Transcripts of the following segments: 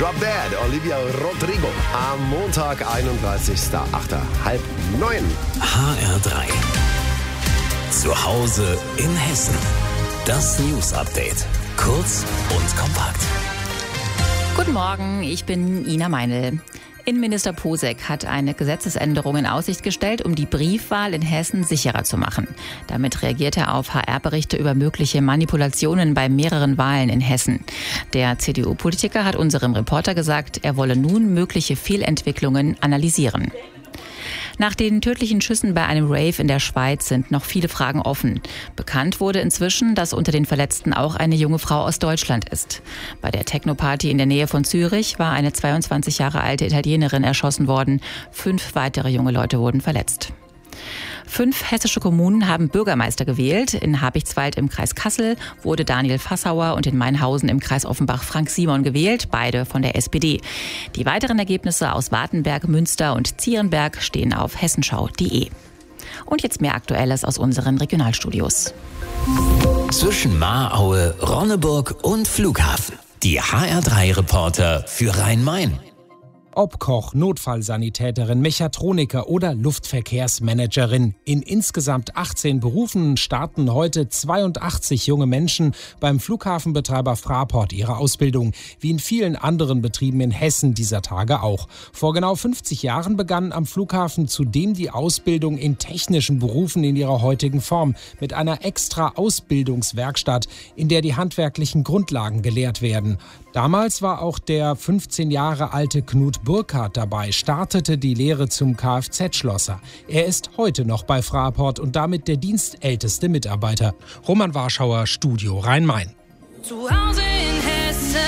Drop Dead, Olivia Rodrigo. Am Montag, 31.08.8:30. HR3. Zu Hause in Hessen. Das News Update. Kurz und kompakt. Guten Morgen, ich bin Ina Meinl. Innenminister Posek hat eine Gesetzesänderung in Aussicht gestellt, um die Briefwahl in Hessen sicherer zu machen. Damit reagiert er auf HR-Berichte über mögliche Manipulationen bei mehreren Wahlen in Hessen. Der CDU-Politiker hat unserem Reporter gesagt, er wolle nun mögliche Fehlentwicklungen analysieren. Nach den tödlichen Schüssen bei einem Rave in der Schweiz sind noch viele Fragen offen. Bekannt wurde inzwischen, dass unter den Verletzten auch eine junge Frau aus Deutschland ist. Bei der Techno-Party in der Nähe von Zürich war eine 22 Jahre alte Italienerin erschossen worden. 5 weitere junge Leute wurden verletzt. 5 hessische Kommunen haben Bürgermeister gewählt. In Habichtswald im Kreis Kassel wurde Daniel Fassauer und in Mainhausen im Kreis Offenbach Frank Simon gewählt, beide von der SPD. Die weiteren Ergebnisse aus Wartenberg, Münster und Zierenberg stehen auf hessenschau.de. Und jetzt mehr Aktuelles aus unseren Regionalstudios. Zwischen Mahraue, Ronneburg und Flughafen. Die HR3-Reporter für Rhein-Main. Ob Koch, Notfallsanitäterin, Mechatroniker oder Luftverkehrsmanagerin. In insgesamt 18 Berufen starten heute 82 junge Menschen beim Flughafenbetreiber Fraport ihre Ausbildung, wie in vielen anderen Betrieben in Hessen dieser Tage auch. Vor genau 50 Jahren begann am Flughafen zudem die Ausbildung in technischen Berufen in ihrer heutigen Form mit einer extra Ausbildungswerkstatt, in der die handwerklichen Grundlagen gelehrt werden. Damals war auch der 15 Jahre alte Knut Burkhardt dabei, startete die Lehre zum Kfz-Schlosser. Er ist heute noch bei Fraport und damit der dienstälteste Mitarbeiter. Roman Warschauer, Studio Rhein-Main. Zu Hause in Hessen.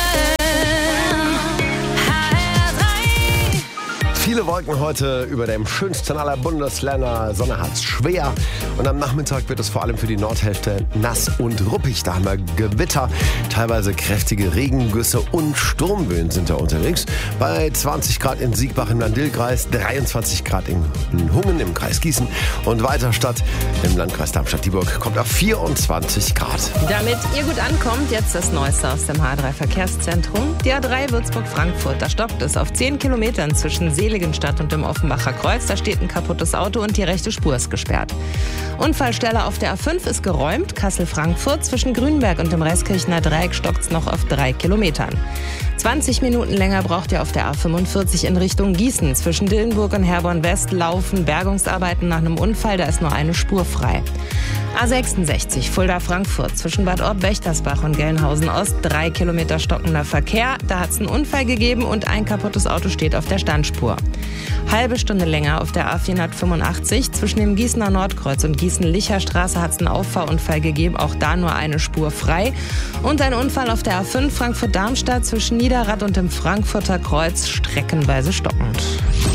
Viele Wolken heute über dem schönsten aller Bundesländer. Sonne hat's schwer. Und am Nachmittag wird es vor allem für die Nordhälfte nass und ruppig. Da haben wir Gewitter, teilweise kräftige Regengüsse und Sturmböen sind da unterwegs. Bei 20 Grad in Siegbach im Land-Dill-Kreis, 23 Grad in Hungen im Kreis Gießen und Weiterstadt im Landkreis Darmstadt-Dieburg kommt auf 24 Grad. Damit ihr gut ankommt, jetzt das Neueste aus dem H3-Verkehrszentrum. Die A3 Würzburg-Frankfurt, da stoppt es auf 10 Kilometern zwischen Seligenstadt und dem Offenbacher Kreuz. Da steht ein kaputtes Auto und die rechte Spur ist gesperrt. Unfallstelle auf der A5 ist geräumt. Kassel-Frankfurt zwischen Grünberg und dem Reiskirchener Dreieck stockt's noch auf 3 Kilometern. 20 Minuten länger braucht ihr auf der A45 in Richtung Gießen. Zwischen Dillenburg und Herborn-West laufen Bergungsarbeiten nach einem Unfall. Da ist nur eine Spur frei. A66 Fulda-Frankfurt zwischen Bad Orb-Wächtersbach und Gelnhausen-Ost 3 Kilometer stockender Verkehr. Da hat es einen Unfall gegeben und ein kaputtes Auto steht auf der Standspur. Halbe Stunde länger auf der A485 zwischen dem Gießener Nordkreuz und Gießen-Licher-Straße hat es einen Auffahrunfall gegeben. Auch da nur eine Spur frei. Und ein Unfall auf der A5 Frankfurt-Darmstadt zwischen Niederrad und dem Frankfurter Kreuz streckenweise stockend.